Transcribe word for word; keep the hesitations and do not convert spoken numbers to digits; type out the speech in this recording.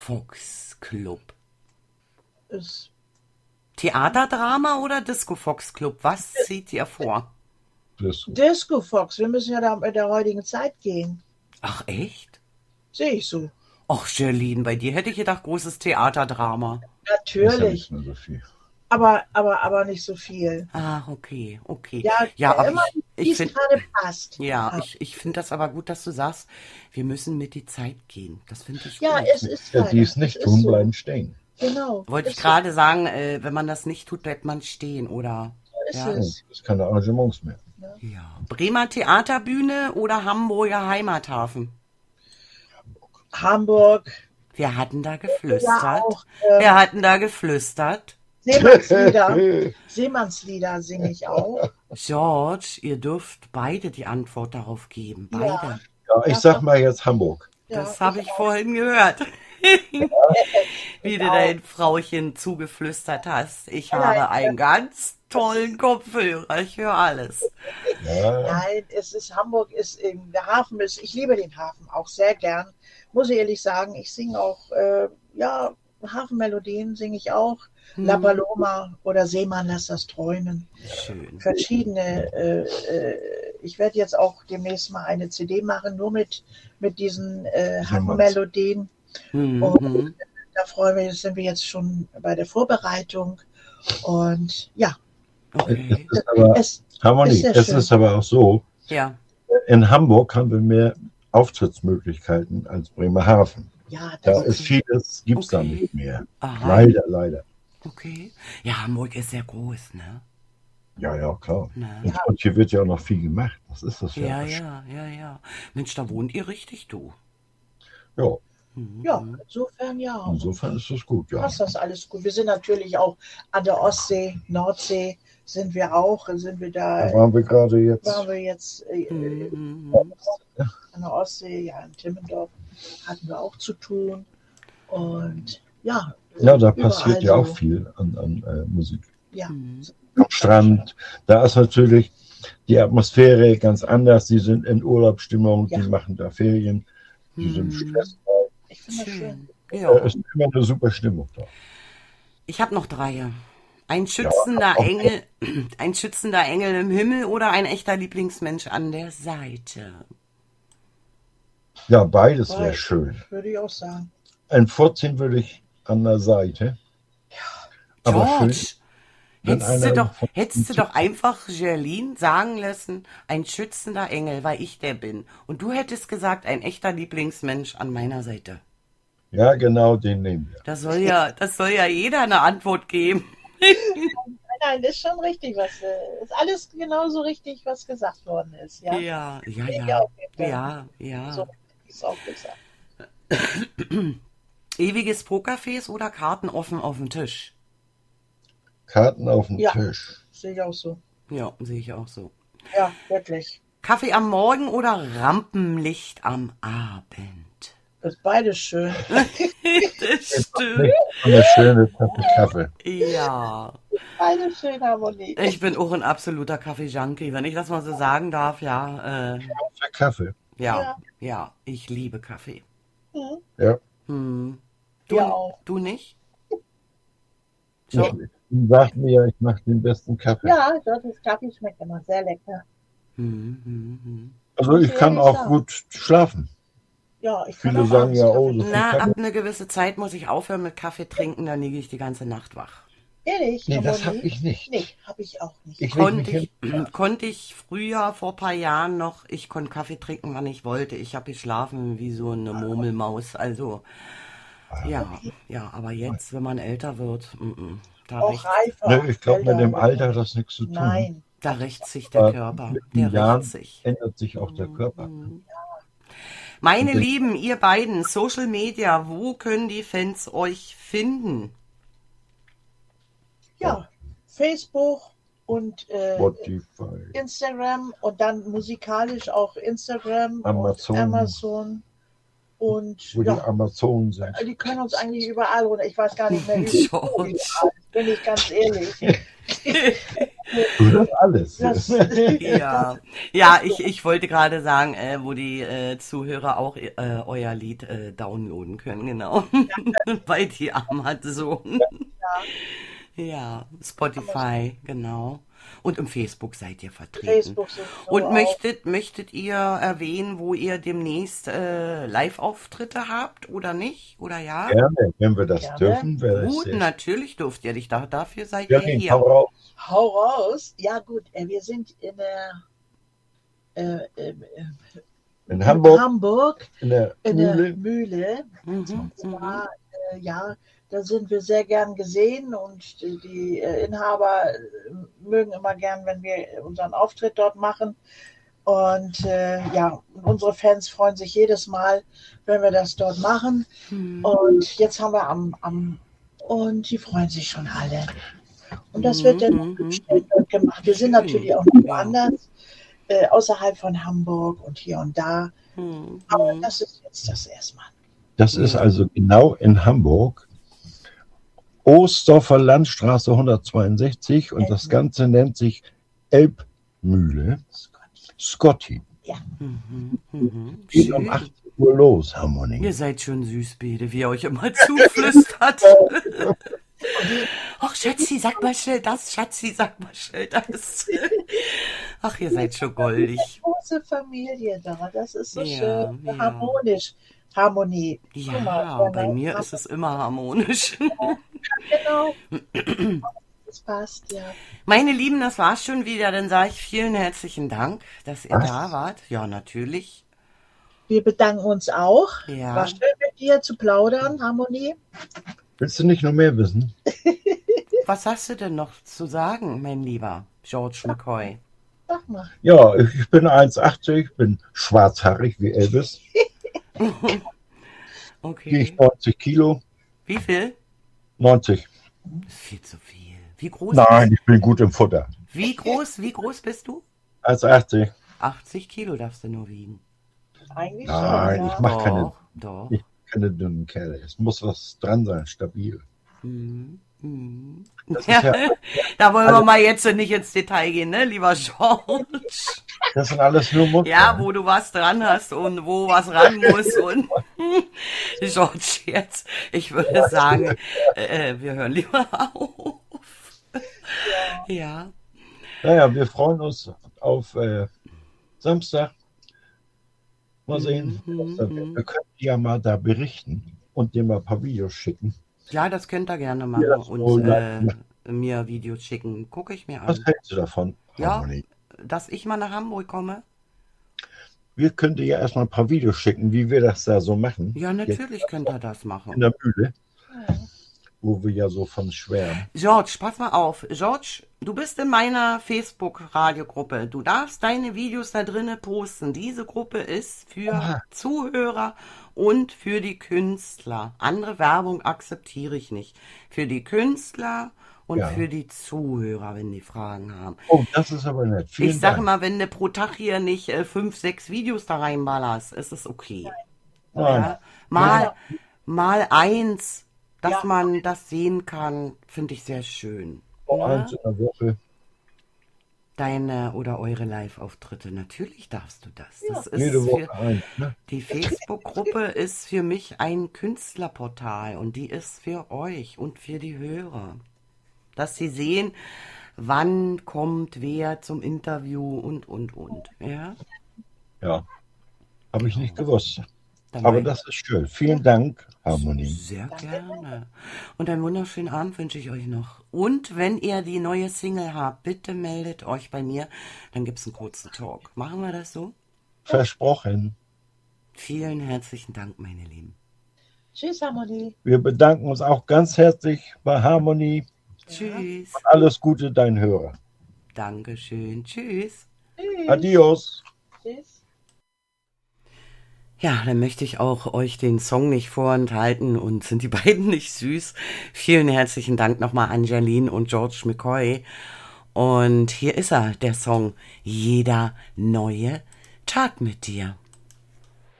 Fox Club. Ist Theaterdrama oder Disco Fox Club? Was zieht ihr vor? Disco. Disco Fox, wir müssen ja da mit der heutigen Zeit gehen. Ach, echt? Sehe ich so. Ach, Jerlin, bei dir hätte ich gedacht, großes Theaterdrama. Ist ja Natürlich, nicht mehr so viel. aber, aber, aber nicht so viel. Ah, okay, okay. Ja, Ja, aber immer, ich, wie ich es finde, gerade passt. ja, ich, ich finde das aber gut, dass du sagst, wir müssen mit die Zeit gehen. Das finde ich Ja, gut. es ist Ja, leider. die es nicht Es tun, ist so. bleiben stehen. Genau. Wollte ich Ist gerade sagen, äh, wenn man das nicht tut, bleibt man stehen, oder? So ist Ja. es. Es ist keine Arrangements mehr. Ja. Bremer Theaterbühne oder Hamburger Heimathafen? Hamburg. Wir hatten da Ja, geflüstert. auch. Ähm, Wir hatten da geflüstert. Seemannslieder. Seemannslieder singe ich auch. George, ihr dürft beide die Antwort darauf geben. Beide. Ja. Ja, ich sag mal jetzt Hamburg. Ja, Das habe ich vorhin gehört. Wie du auch. dein Frauchen zugeflüstert hast. Ich Nein. habe einen ganz tollen Kopfhörer. Ich höre alles. Ja, Nein, es ist Hamburg, ist in, der Hafen ist, ich liebe den Hafen auch sehr gern. Muss ich ehrlich sagen, ich singe auch, äh, ja, Hafenmelodien singe ich auch. La Paloma oder Seemann, lass das träumen. Schön. Verschiedene, äh, äh, ich werde jetzt auch demnächst mal eine C D machen, nur mit, mit diesen äh, Hafenmelodien. Mhm. Da freuen wir uns, sind wir jetzt schon bei der Vorbereitung. Und ja, Okay. es ist aber, es Harmonie. ist sehr Es schön. ist aber auch so, Ja. in Hamburg haben wir mehr Auftrittsmöglichkeiten als Bremerhaven. Ja, Da das ist vieles, gibt's da Okay. nicht mehr. Aha. Leider, leider. Okay. Ja, Hamburg ist sehr groß, ne? Ja, ja, klar. Na. Und, und hier wird ja auch noch viel gemacht. Das ist das Ja, ja. ja, ja, ja. Mensch, da wohnt ihr richtig, du. Ja, ja, insofern ja. insofern ist das gut, ja. Passt das alles gut. Wir sind natürlich auch an der Ostsee, Nordsee sind wir auch, sind wir da, Da waren wir gerade jetzt. waren wir jetzt äh, Mhm. an der Ostsee, ja, in Timmendorf hatten wir auch zu tun. Und ja, Ja, da überall passiert ja so. auch viel an, an äh, Musik. Ja, Mhm. Am Strand, da ist natürlich die Atmosphäre ganz anders. Die sind in Urlaubsstimmung, Ja. die machen da Ferien, die sind Mhm. stressfrei. ich finde das schön. Schön. Da Ja. ist immer eine super Stimmung da. Ich habe noch drei. Ein schützender okay. Engel, ein schützender Engel im Himmel oder ein echter Lieblingsmensch an der Seite. Ja, beides wäre Beides. schön. Würde ich auch sagen. Ein Vorziehen würde ich an der Seite. Aber schön, George, wenn hättest du einer doch, von hättest du doch einfach Jerlin sagen lassen, ein schützender Engel, weil ich der bin. Und du hättest gesagt, ein echter Lieblingsmensch an meiner Seite. Ja, genau, den nehmen wir. Das soll ja, das soll ja jeder eine Antwort geben. Nein, nein, ist schon richtig, was äh, ist alles genauso richtig, was gesagt worden ist. Ja, Ja, ja, Ich ja. auch, bitte. Ja, ja. so ist auch gesagt. Ewiges Pokerface oder Karten offen auf dem Tisch? Karten auf dem Ja. Tisch. Sehe ich auch so. Ja, sehe ich auch so. Ja, wirklich. Kaffee am Morgen oder Rampenlicht am Abend? Ist beides schön. Das stimmt. Eine schöne Tasse Kaffee. Ja. Beides schön Harmonie. Ich bin auch ein absoluter Kaffee-Junkie, wenn ich das mal so sagen darf, ja. Äh, Für Kaffee. ja, Ja. ja, ich liebe Kaffee. Mhm. Ja. Hm. Du, Ja, auch. du nicht? Ja. So? Sagt mir, ich mache den besten Kaffee. Ja, das Kaffee schmeckt immer sehr lecker. Hm, hm, hm. Also Muss ich ich kann ehrlich auch sagen. gut schlafen. Ja, ich kann Viele auch sagen abends ja, Kaffee oh, so trinken. viel Na, ab Kaffee. eine gewisse Zeit muss ich aufhören mit Kaffee trinken, dann liege ich die ganze Nacht wach. Ehrlich? Nee, das Harmonie? habe ich nicht. Nee, habe ich auch nicht. Ich leg mich Konnte hin. ich, konnte ich früher, vor ein paar Jahren noch, ich konnte Kaffee trinken, wann ich wollte. Ich habe geschlafen wie so eine Murmelmaus. Also, ja, ja, aber jetzt, wenn man älter wird, mm, mm, da, Auch rächt, reifer. Nee, ich glaube, mit älter dem wird Alter man. hat das nichts zu tun. Nein. da rächt sich der Aber Körper. mit Der den Jahren rächt sich. ändert sich auch der Körper. Meine Und den- Lieben, ihr beiden, Social Media, wo können die Fans euch finden? Ja, Facebook und äh, Spotify, Instagram und dann musikalisch auch Instagram Amazon. und Amazon und wo die ja, Amazonen sind. die können uns eigentlich überall runter. Ich weiß gar nicht mehr, wie George. überall, bin ich ganz ehrlich. Du hörst alles. Das, Ja, ja, ich, ich wollte gerade sagen, äh, wo die äh, Zuhörer auch äh, euer Lied äh, downloaden können, genau. Bei die Amazon. ja, Ja, Amazon, Spotify, genau. Und im Facebook seid ihr vertreten. Facebook sowieso Und auch. möchtet, möchtet ihr erwähnen, wo ihr demnächst äh, Live-Auftritte habt oder nicht? Oder ja? Gerne, wenn wir das Gerne. dürfen, wäre das Gut, sehr schön. natürlich dürft ihr dich. Da, dafür seid ihr Janine, hau hier. raus. Hau raus. Ja gut, äh, wir sind in der äh, äh, In in Hamburg, Hamburg in der in der Mühle. Mühle. Mhm, Und mhm. zwar, äh, ja, da sind wir sehr gern gesehen und die, die äh, Inhaber äh, mögen immer gern, wenn wir unseren Auftritt dort machen. Und äh, ja, unsere Fans freuen sich jedes Mal, wenn wir das dort machen. Mhm, Und jetzt haben wir am, am und die freuen sich schon alle. Und das wird mhm, dann mhm, gestellt mhm. und gemacht. Wir sind Schön. natürlich auch noch Ja. woanders, äh, außerhalb von Hamburg und hier und da. Mhm, Aber mhm. das ist jetzt das erstmal. Das ist Ja. also genau in Hamburg, Oostdorfer Landstraße hundertzweiundsechzig und das Ganze nennt sich Elbmühle. Scotty. Ja, Mhm, mhm. Geht um Schön. achtzehn Uhr los, Ihr Harmonie. seid schon süß, Bede, wie er euch immer zuflüstert. Ach, Schatzi, sag mal schnell das, Schatzi, sag mal schnell das. Ach, ihr seid schon goldig. große Familie da. Das ist so Ja, schön. ja. Harmonisch. Harmonie. Guck mal, Ja, bei genau. mir ist es immer harmonisch. Genau. Das passt, ja. Meine Lieben, das war's schon wieder. Dann sage ich vielen herzlichen Dank, dass ihr Was? da wart. Ja, natürlich. Wir bedanken uns auch. War Ja. schön mit dir zu plaudern, Harmonie. Willst du nicht noch mehr wissen? Was hast du denn noch zu sagen, mein lieber George McCoy? Sag mal. Ja, ich bin eins achtzig, bin schwarzhaarig wie Elvis, wiege Okay. ich neunzig Kilo. Wie viel? neunzig. Das ist viel zu viel. Wie groß bist Nein, ich bin gut im Futter. Wie groß, wie groß bist du? eins achtzig. achtzig Kilo darfst du nur wiegen. Eigentlich Nein, schon, ich ja. mache keine, Doch, doch. ich keine dünnen Kerle. Es muss was dran sein, stabil. Hm, hm. Das ist Ja, ja, da wollen wir also, mal jetzt nicht ins Detail gehen, ne, lieber George? das sind alles nur Muster. Ja, wo du was dran hast und wo was ran muss und George jetzt, ich würde sagen, äh, wir hören lieber auf. Ja. Naja, wir freuen uns auf äh, Samstag. Mal sehen. Mhm, was da wird. mhm. Wir können ja mal da berichten und dir mal ein paar Videos schicken. Ja, das könnt ihr gerne Ja, machen das und wohl äh, live. mir Videos schicken. Gucke ich mir Was an. hältst du davon, Ja, Harmonie? dass ich mal nach Hamburg komme? Wir können dir ja erstmal ein paar Videos schicken, wie wir das da so machen. Ja, Jetzt natürlich könnt ihr das in machen. der Mühle, Ja. wo wir ja so von schwärmen. George, pass mal auf. George, du bist in meiner Facebook-Radiogruppe. Du darfst deine Videos da drinnen posten. Diese Gruppe ist für Aha. Zuhörer und für die Künstler. Andere Werbung akzeptiere ich nicht. Für die Künstler und Ja. für die Zuhörer, wenn die Fragen haben. Oh, das ist aber nett. Ich Vielen sage Dank. mal, wenn du pro Tag hier nicht äh, fünf, sechs Videos da reinballerst, ist es okay. Nein. Ja, mal, Ja. mal eins, dass Ja. man das sehen kann, finde ich sehr schön. Noch Ne? eins in der Woche. Deine oder eure Live-Auftritte, natürlich darfst du das. Ja. Das ist Jede für, Woche eins. Ne? die Facebook-Gruppe ist für mich ein Künstlerportal und die ist für euch und für die Hörer. Dass sie sehen, wann kommt wer zum Interview und, und, und. Ja, Ja, habe ich nicht gewusst. dann Aber mein, das ist schön. Vielen Dank, Harmonie. sehr gerne. Und einen wunderschönen Abend wünsche ich euch noch. Und wenn ihr die neue Single habt, bitte meldet euch bei mir. Dann gibt es einen kurzen Talk. Machen wir das so? Versprochen. Vielen herzlichen Dank, meine Lieben. Tschüss, Harmonie. Wir bedanken uns auch ganz herzlich bei Harmonie. Ja. Tschüss. Alles Gute, dein Hörer. Dankeschön. Tschüss. Tschüss. Adios. Tschüss. Ja, dann möchte ich auch euch den Song nicht vorenthalten und sind die beiden nicht süß. Vielen herzlichen Dank nochmal an Janine und George McCoy. Und hier ist er, der Song Jeder neue Tag mit dir.